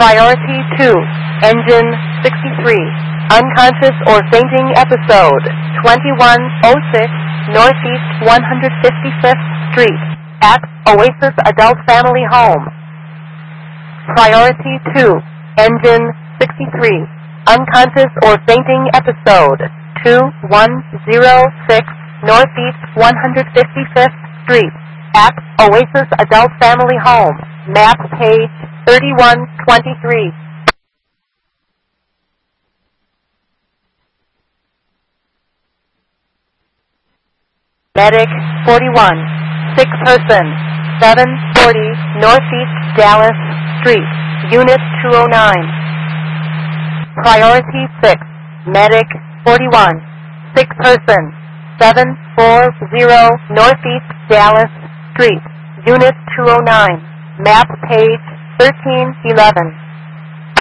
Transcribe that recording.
Priority 2, Engine 63, unconscious or fainting episode, 2106 Northeast 155th Street, at Oasis Adult Family Home. Priority 2, Engine 63, unconscious or fainting episode, 2106 Northeast 155th Street, at Oasis Adult Family Home, map page 3123. Medic 41, sick person, 740 Northeast Dallas Street, Unit 209. Priority 6, Medic 41, sick person, 740 Northeast Dallas Street, Unit 209, map page 1311.